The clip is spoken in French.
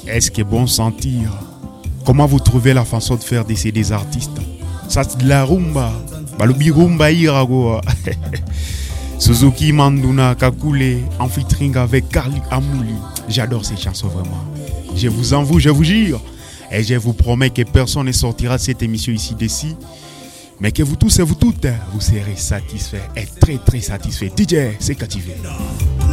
Est-ce que bon sentir? Comment vous trouvez la façon de faire des artistes? Ça c'est de la rumba. Balubi rumba irago. Suzuki Manduna Kakule en featuring avec Carly Amouli. J'adore ces chansons vraiment. Je vous envoie, je vous jure. Et je vous promets que personne ne sortira de cette émission ici d'ici. Mais que vous tous et vous toutes, vous serez satisfaits et très très satisfaits. DJ, c'est captivé.